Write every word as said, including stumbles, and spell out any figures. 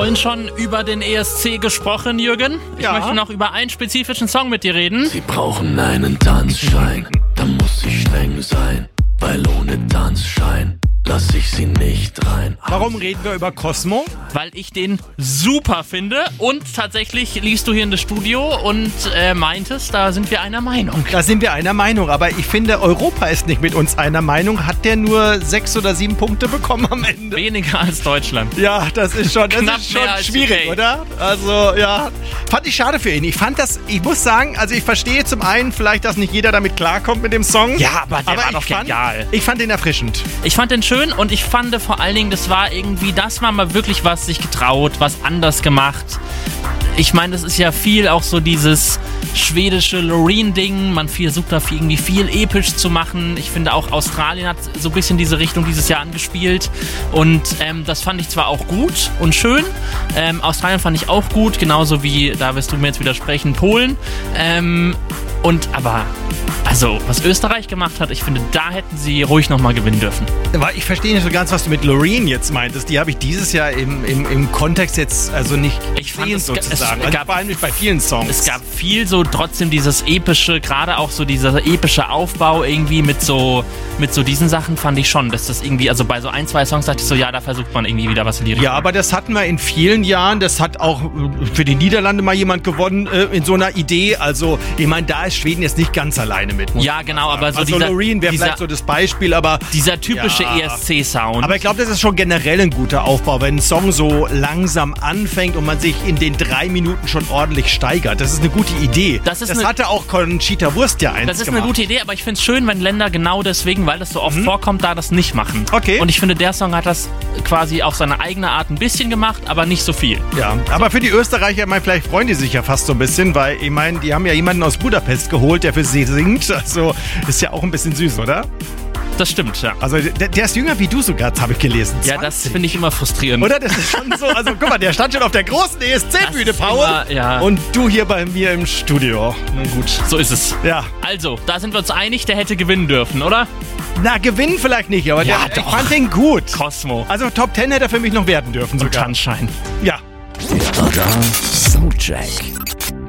vorhin schon über den E S C gesprochen, Jürgen. Ich Ja. möchte noch über einen spezifischen Song mit dir reden. Sie brauchen einen Tanzschein, da muss ich streng sein, weil ohne Tanzschein lass ich sie nicht rein. Warum reden wir über Cosmo? Weil ich den super finde und tatsächlich liefst du hier in das Studio und äh, meintest, da sind wir einer Meinung. Da sind wir einer Meinung, aber ich finde, Europa ist nicht mit uns einer Meinung. Hat der nur sechs oder sieben Punkte bekommen am Ende? Weniger als Deutschland. Ja, das ist schon, das Knapp ist schon mehr als schwierig, U K. oder? Also, ja, fand ich schade für ihn. Ich fand das, ich muss sagen, also ich verstehe zum einen vielleicht, dass nicht jeder damit klarkommt mit dem Song. Ja, aber der war ich doch fand, genial. Ich fand den erfrischend. Ich fand den schön und ich fand vor allen Dingen, das war irgendwie, das war mal wirklich was sich getraut, was anders gemacht. Ich meine, das ist ja viel auch so dieses schwedische Loreen-Ding. Man versucht da irgendwie viel episch zu machen. Ich finde auch Australien hat so ein bisschen diese Richtung dieses Jahr angespielt. Und ähm, das fand ich zwar auch gut und schön. Ähm, Australien fand ich auch gut, genauso wie, da wirst du mir jetzt widersprechen, Polen. Ähm, und aber, also, was Österreich gemacht hat, ich finde, da hätten sie ruhig nochmal gewinnen dürfen. Aber ich verstehe nicht so ganz, was du mit Loreen jetzt meintest. Die habe ich dieses Jahr im, im, im Kontext jetzt also nicht Ich fand, gesehen, es ga- sozusagen. es Also gab- vor allem nicht bei vielen Songs. Es gab viel so trotzdem dieses epische, gerade auch so dieser epische Aufbau irgendwie mit so mit so diesen Sachen fand ich schon, dass das irgendwie, also bei so ein, zwei Songs dachte ich so, ja, da versucht man irgendwie wieder was in die Richtung. Ja, aber das hatten wir in vielen Jahren. Das hat auch äh, für die Niederlande mal jemand gewonnen äh, in so einer Idee. Also, ich meine, da ist Schweden jetzt nicht ganz alleine mit. muss Ja, man genau, sagen. aber so also dieser- Loreen wäre dieser- vielleicht so das Beispiel, aber Dieser typische Ja. E S C-Sound. Aber ich glaube, das ist schon generell ein guter Aufbau, wenn ein Song so langsam anfängt und man sich in den drei Minuten schon ordentlich steigert. Das ist eine gute Idee. Das ist das eine- hatte auch Conchita Wurst ja eins Das ist gemacht. eine gute Idee, aber ich finde es schön, wenn Länder genau deswegen, weil das so oft vorkommt, da das nicht machen. Okay. Und ich finde, der Song hat das quasi auf seine eigene Art ein bisschen gemacht, aber nicht so viel. Ja, aber für die Österreicher, ich meine, vielleicht freuen die sich ja fast so ein bisschen, weil ich meine, die haben ja jemanden aus Budapest geholt, der für sie singt. Also ist ja auch ein bisschen süß, oder? Das stimmt, ja. Also der, der ist jünger wie du sogar, habe ich gelesen. Ja, das zwanzig. finde ich immer frustrierend. Oder? Das ist schon so. Also guck mal, der stand schon auf der großen E S C-Bühne, Das ist Paul. immer, ja. Und du hier bei mir im Studio. Na gut, so ist es. Ja. Also, da sind wir uns einig, der hätte gewinnen dürfen, oder? Na, gewinnen vielleicht nicht, aber Ja, der, ich doch. fand den gut. Cosmo. Also Top Ten hätte er für mich noch werden dürfen Und sogar. Tanzschein. Ja. Radar Soundcheck.